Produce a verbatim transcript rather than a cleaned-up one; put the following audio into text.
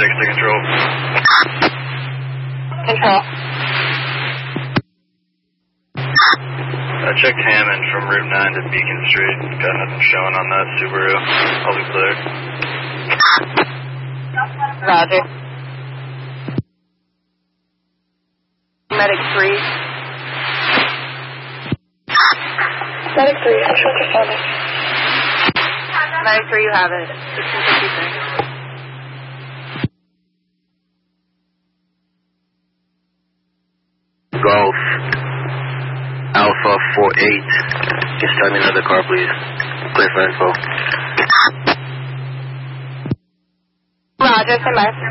six to control. Control. I checked Hammond from Route nine to Beacon Street. Got nothing showing on that Subaru. I'll be clear. Roger. Medic three. Medic three, Central Responding. Medic three, you have it. sixteen fifty-six. Golf. Alpha four eight. Just tell me another car, please. Clear for info. Roger, stand by.